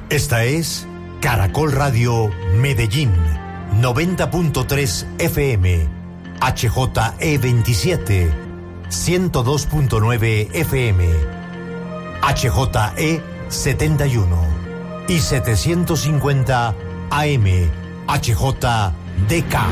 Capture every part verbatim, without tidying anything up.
Esta es Caracol Radio Medellín, noventa punto tres F M, H J E veintisiete, ciento dos punto nueve F M, H J E setenta y uno y setecientos cincuenta A M, H J D K.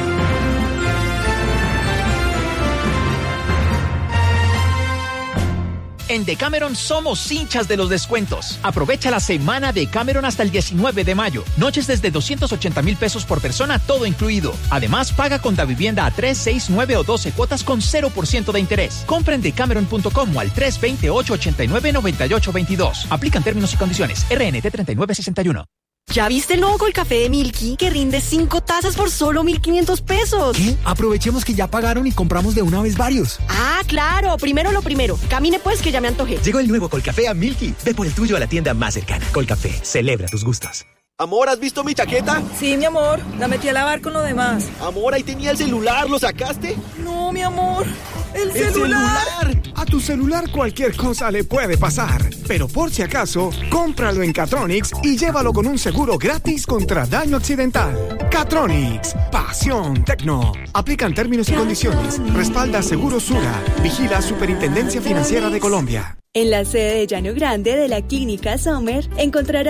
En Decameron somos hinchas de los descuentos. Aprovecha la semana Decameron hasta el diecinueve de mayo. Noches desde doscientos ochenta mil pesos por persona, todo incluido. Además, paga con Davivienda a tres, seis, nueve o doce cuotas con cero por ciento de interés. Compra en decameron punto com o al tres dos cero, ocho ocho nueve, nueve ocho dos dos. Aplican términos y condiciones. R N T treinta y nueve sesenta y uno. ¿Ya viste el nuevo Colcafé de Milky? Que rinde cinco tazas por solo mil quinientos pesos. ¿Qué? Aprovechemos que ya pagaron y compramos de una vez varios. Ah, claro. Primero lo primero. Camine pues que ya me antojé. Llegó el nuevo Colcafé a Milky. Ve por el tuyo a la tienda más cercana. Colcafé, celebra tus gustos. Amor, ¿has visto mi chaqueta? Sí, mi amor, la metí a lavar con lo demás. Amor, ahí tenía el celular, ¿lo sacaste? No, mi amor, el, ¡El celular. celular! A tu celular cualquier cosa le puede pasar, pero por si acaso, cómpralo en Catronics y llévalo con un seguro gratis contra daño accidental. Catronics, pasión tecno. Aplican términos y condiciones. Respalda Seguro Sura. Vigila Superintendencia Financiera de Colombia. En la sede de Llano Grande de la Clínica Sommer encontrará